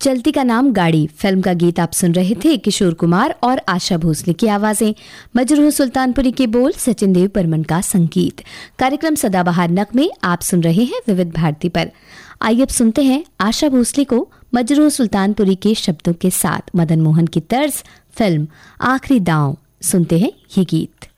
चलती का नाम गाड़ी फिल्म का गीत आप सुन रहे थे। किशोर कुमार और आशा भोसले की आवाजें, मजरूह सुल्तानपुरी के बोल, सचिन देव बर्मन का संगीत। कार्यक्रम सदाबहार नगमे आप सुन रहे हैं विविध भारती पर। आइए अब सुनते हैं आशा भोसले को मजरूह सुल्तानपुरी के शब्दों के साथ मदन मोहन की तर्ज फिल्म आखिरी दांव। सुनते हैं ये गीत।